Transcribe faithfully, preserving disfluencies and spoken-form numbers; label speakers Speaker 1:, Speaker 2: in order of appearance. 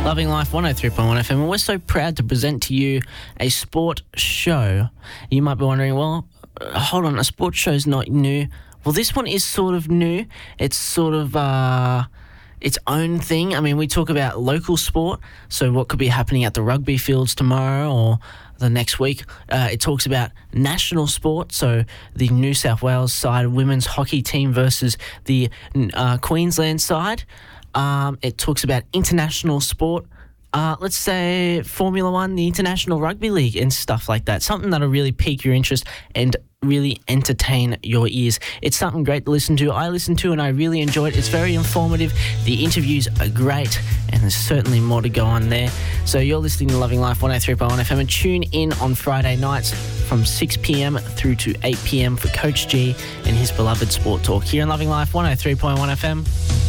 Speaker 1: Loving Life one oh three point one F M, and we're so proud to present to you a sport show. You might be wondering, well, uh, hold on, a sport show's not new. Well, this one is sort of new. It's sort of uh, its own thing. I mean, we talk about local sport, so what could be happening at the rugby fields tomorrow or the next week. Uh, it talks about national sport, so the New South Wales side women's hockey team versus the uh, Queensland side. Um, it talks about international sport, uh, let's say Formula One, the International Rugby League and stuff like that. Something that'll really pique your interest and really entertain your ears. It's something great to listen to. I listen to and I really enjoy it. It's very informative. The interviews are great and there's certainly more to go on there. So you're listening to Loving Life one oh three point one F M, and tune in on Friday nights from six p.m. through to eight p.m. for Coach G and his beloved Sport Talk here on Loving Life one oh three point one F M.